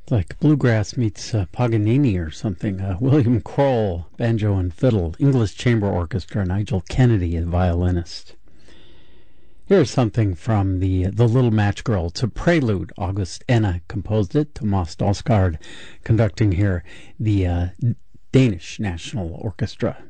Like bluegrass meets Paganini or something. William Kroll, banjo and fiddle. English Chamber Orchestra, Nigel Kennedy, the violinist. Here's something from the Little Match Girl. It's a prelude. August Enna composed it. Thomas Dalsgaard conducting here. The Danish National Orchestra.